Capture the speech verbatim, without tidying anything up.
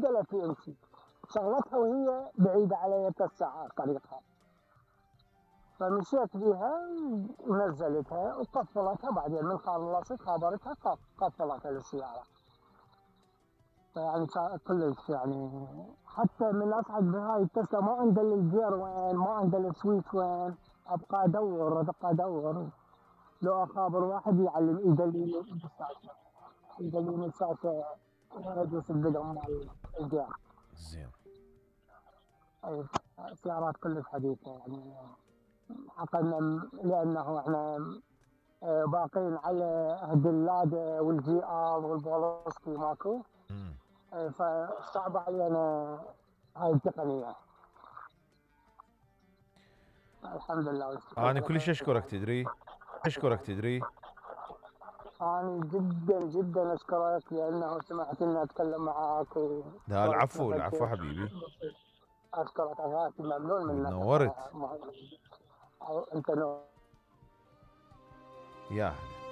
بدلت يمشي شغلتها وهي بعيدة علي ثلاث ساعات طريقها، فمشيت بيها ونزلتها وقفلتها، بعدين من خلصت خبرتها قفلتها للسيارة. يعني كلش يعني حتى من أصعد بهاي التسلا ما عنده الجير وين، ما عنده السويتش وين، أبقى أدور أبقى أدور لو أخابر واحد يعلم يدليني بالساعة يدليني الساعة وين أدوس البدن مال الجير. زين. أي سيارات كلش حديثة يعني عقلنا، لأنه إحنا باقين على هدي اللادا والجي آر والبولوسكي ماكو، فصعب علينا هاي التقنية. الحمد لله. أنا كلش أشكرك تدري أشكرك تدري أنا جدا جدا أشكرك لأنه سمحت لي أتكلم معاك و... لا العفو العفو حبيبي. أشكرك أخاك، ممنون منك. نورت أنت نور. يا أهلا.